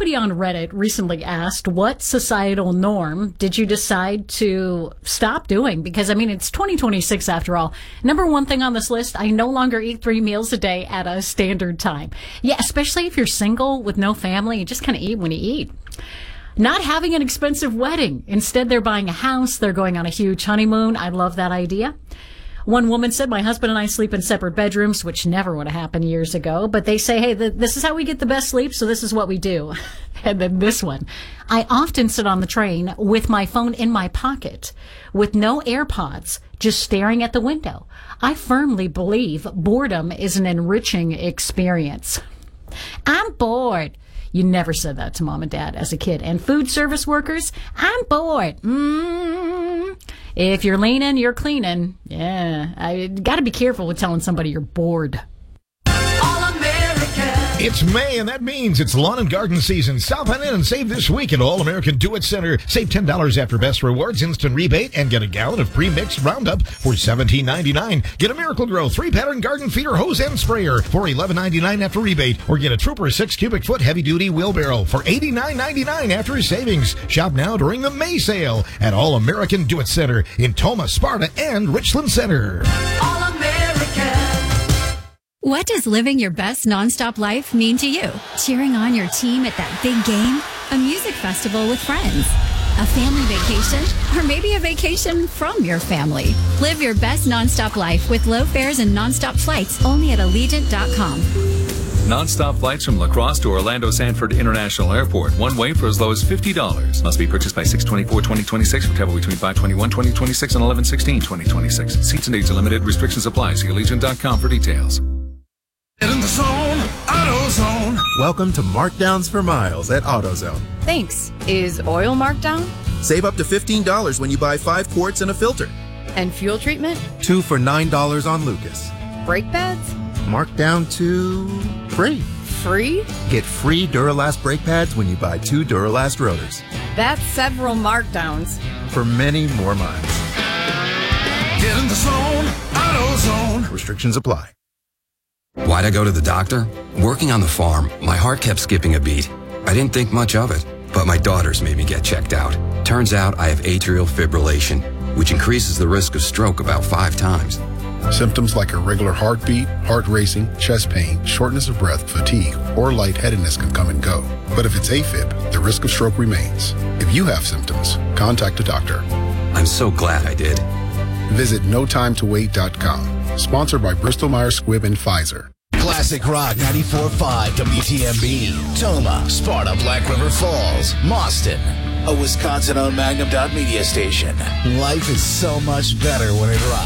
somebody on Reddit recently asked, what societal norm did you decide to stop doing? Because, I mean, it's 2026 after all. Number one thing on this list, I no longer eat 3 meals a day at a standard time. Yeah, especially if you're single with no family, you just kind of eat when you eat. Not having an expensive wedding. Instead, they're buying a house. They're going on a huge honeymoon. I love that idea. One woman said, my husband and I sleep in separate bedrooms, which never would have happened years ago. But they say, hey, this is how we get the best sleep, so this is what we do. And then this one. I often sit on the train with my phone in my pocket with no AirPods, just staring at the window. I firmly believe boredom is an enriching experience. I'm bored. You never said that to mom and dad as a kid. And food service workers, I'm bored. If you're leaning, you're cleaning. Yeah, I got to be careful with telling somebody you're bored. It's May, and that means it's lawn and garden season. Stop on in and save this week at All-American Do-It Center. Save $10 after Best Rewards, instant rebate, and get a gallon of pre-mixed Roundup for $17.99. Get a Miracle-Gro 3-pattern garden feeder hose and sprayer for $11.99 after rebate. Or get a Trooper 6-cubic-foot heavy-duty wheelbarrow for $89.99 after savings. Shop now during the May sale at All-American Do-It Center in Toma, Sparta, and Richland Center. What does living your best nonstop life mean to you? Cheering on your team at that big game? A music festival with friends? A family vacation? Or maybe a vacation from your family? Live your best nonstop life with low fares and nonstop flights only at Allegiant.com. Non-stop flights from La Crosse to Orlando Sanford International Airport. One way for as low as $50. Must be purchased by 6/24/2026 for travel between 5/21/2026 and 11/16/2026. Seats and dates are limited. Restrictions apply. See Allegiant.com for details. In the zone, AutoZone. Welcome to Markdowns for Miles at AutoZone. Thanks. Is oil marked down? Save up to $15 when you buy 5 quarts and a filter. And fuel treatment? 2 for $9 on Lucas. Brake pads? Marked down to free. Free? Get free Duralast brake pads when you buy 2 Duralast rotors. That's several markdowns. For many more miles. Get in the zone, AutoZone. Restrictions apply. Why'd I go to the doctor? Working on the farm, my heart kept skipping a beat. I didn't think much of it, but my daughters made me get checked out. Turns out I have atrial fibrillation, which increases the risk of stroke about 5 times. Symptoms like irregular heartbeat, heart racing, chest pain, shortness of breath, fatigue, or lightheadedness can come and go. But if it's AFib, the risk of stroke remains. If you have symptoms, contact a doctor. I'm so glad I did. Visit notimetowait.com. Sponsored by Bristol Myers Squibb and Pfizer. Classic Rock 94.5 WTMB. Toma, Sparta, Black River Falls, Mauston. A Wisconsin-owned Magnum.media station. Life is so much better when it rocks.